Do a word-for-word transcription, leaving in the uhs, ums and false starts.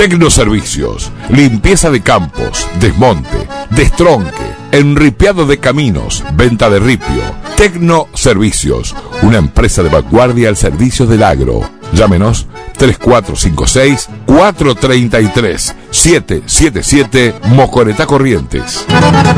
Tecnoservicios, limpieza de campos, desmonte, destronque, enripiado de caminos, venta de ripio. Tecnoservicios, una empresa de vanguardia al servicio del agro. Llámenos tres cuatro cinco seis, cuatro tres tres, siete siete siete, Mocoretá Corrientes.